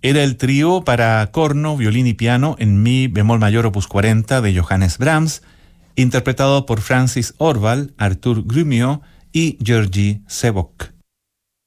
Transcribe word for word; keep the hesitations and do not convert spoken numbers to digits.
Era el trío para corno, violín y piano en mi bemol mayor opus cuarenta de Johannes Brahms, interpretado por Francis Orval, Artur Grumio y Georgi Sebok.